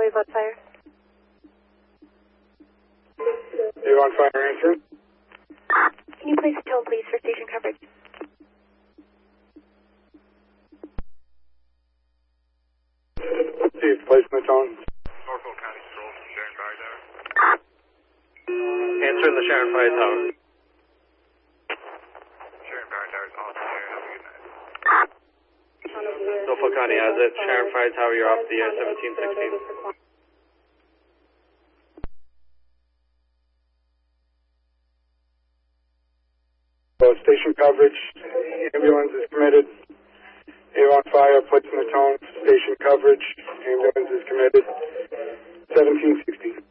Avon Fire. Avon Fire answering. Can you place a tone, please, for station coverage? Steve, placement tone. Norfolk County Control from Sharon Fire Tower. Answering the Sharon Fire Tower. Sharon Fire Tower is off the air. Have a good night. Norfolk County has it. Sharon Fire Tower, you're off the air, 1716. Station coverage, ambulance is committed. Avon Fire, placement tone, station coverage, ambulance is committed. 1760.